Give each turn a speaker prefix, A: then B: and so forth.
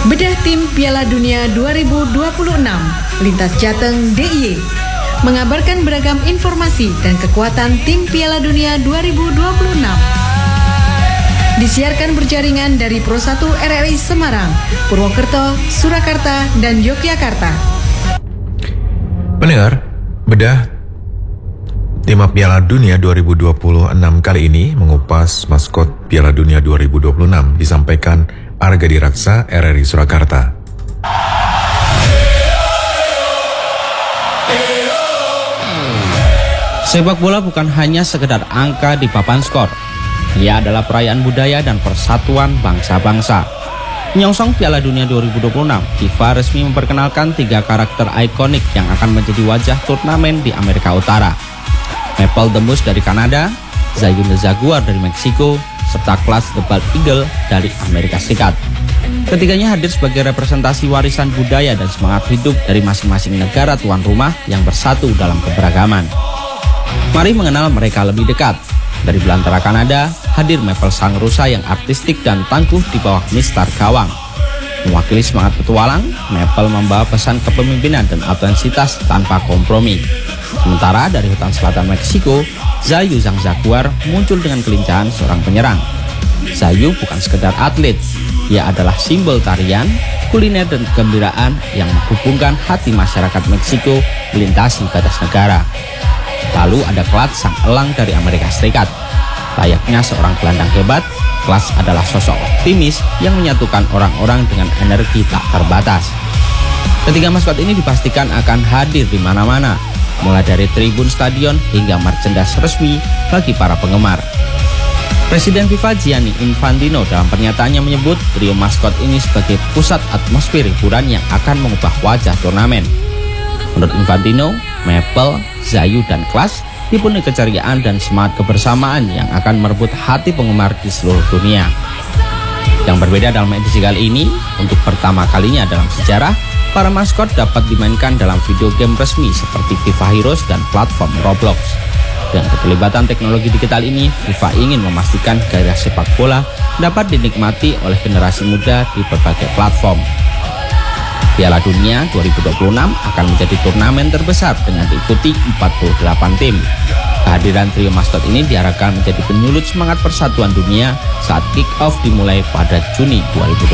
A: Bedah tim Piala Dunia 2026 Lintas Jateng DIY mengabarkan beragam informasi dan kekuatan tim Piala Dunia 2026. Disiarkan berjaringan dari Pro 1 RRI Semarang, Purwokerto, Surakarta, dan Yogyakarta.
B: Pendengar, bedah tema Piala Dunia 2026 kali ini mengupas maskot Piala Dunia 2026 disampaikan Arga Diraksa RRI Surakarta.
C: Sepak bola bukan hanya sekedar angka di papan skor. Ia adalah perayaan budaya dan persatuan bangsa-bangsa. Menyongsong Piala Dunia 2026, FIFA resmi memperkenalkan 3 karakter ikonik yang akan menjadi wajah turnamen di Amerika Utara. Maple the Moose dari Kanada, Zayu the Jaguar dari Meksiko, serta Clash the Bald Eagle dari Amerika Serikat. Ketiganya hadir sebagai representasi warisan budaya dan semangat hidup dari masing-masing negara tuan rumah yang bersatu dalam keberagaman. Mari mengenal mereka lebih dekat. Dari belantara Kanada, hadir Maple sang rusa yang artistik dan tangguh di bawah mistar gawang. Mewakili semangat petualang, Maple membawa pesan kepemimpinan dan autentisitas tanpa kompromi. Sementara dari hutan selatan Meksiko, Zayu sang Jaguar muncul dengan kelincahan seorang penyerang. Zayu bukan sekedar atlet, ia adalah simbol tarian, kuliner dan kegembiraan yang menghubungkan hati masyarakat Meksiko melintasi batas negara. Lalu ada Clash sang elang dari Amerika Serikat. Layaknya seorang gelandang hebat, Clash adalah sosok optimis yang menyatukan orang-orang dengan energi tak terbatas. Ketiga maskot ini dipastikan akan hadir di mana-mana, mulai dari tribun stadion hingga merchandise resmi bagi para penggemar. Presiden FIFA Gianni Infantino dalam pernyataannya menyebut trio maskot ini sebagai pusat atmosfer hiburan yang akan mengubah wajah turnamen. Menurut Infantino, Maple, Zayu, dan Clash dipenuhi keceriaan dan semangat kebersamaan yang akan merebut hati penggemar di seluruh dunia. Yang berbeda dalam edisi kali ini, untuk pertama kalinya dalam sejarah, para maskot dapat dimainkan dalam video game resmi seperti FIFA Heroes dan platform Roblox. Dengan keterlibatan teknologi digital ini, FIFA ingin memastikan gairah sepak bola dapat dinikmati oleh generasi muda di berbagai platform. Piala Dunia 2026 akan menjadi turnamen terbesar dengan diikuti 48 tim. Kehadiran trio maskot ini diharapkan menjadi penyulut semangat persatuan dunia saat kick-off dimulai pada Juni 2026.